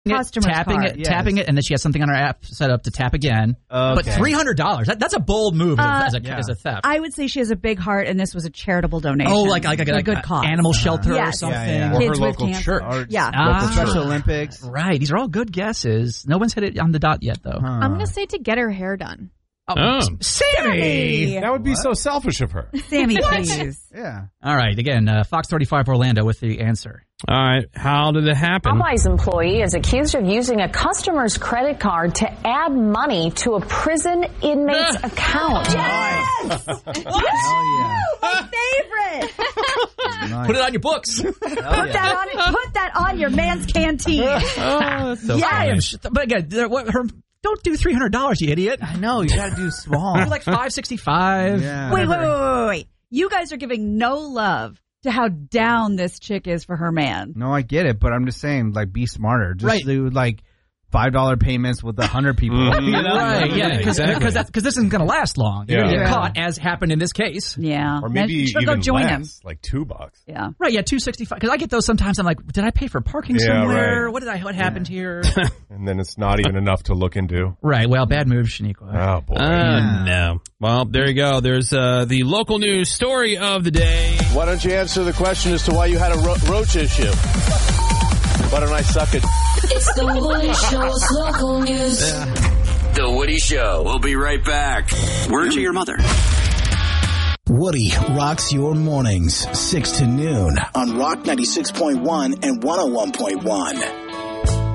tapping it, and then she has something on her app set up to tap again. Okay. But $300, that's a bold move as a theft. I would say she has a big heart, and this was a charitable donation. Oh, like a good cause. Animal shelter or something. Yeah. Or Kids her local church. Local Special Olympics. Right. These are all good guesses. No one's hit it on the dot yet, though. I'm going to say to get her hair done. Sammy! That would be so selfish of her. Sammy, please. Yeah. All right. Again, Fox 35 Orlando with the answer. All right. How did it happen? Popeye's employee is accused of using a customer's credit card to add money to a prison inmate's account. Yes! Oh, yeah. My favorite! Nice. Put it on your books. Put that on your man's canteen. That's so funny. But again, don't do $300, you idiot. I know, you gotta do small. Do like $565. Yeah. Wait. You guys are giving no love to how down this chick is for her man. No, I get it, but I'm just saying, like, be smarter. Just do, like, $5 payments with 100 people. You know? Right, yeah, because this isn't going to last long. You're going to get caught, as happened in this case. Yeah. Or maybe even go join less, him. like $2. Yeah. Right, yeah, $265. Because I get those sometimes. I'm like, did I pay for parking somewhere? Right. What happened here? And then it's not even enough to look into. Right, well, bad move, Shaniqua. Oh, boy. No. Well, there you go. There's the local news story of the day. Why don't you answer the question as to why you had a roach issue? Why don't I suck it? It's the Woody Show's local news. The Woody Show. We'll be right back. Word to your mother. Woody rocks your mornings, 6 to noon on Rock 96.1 and 101.1.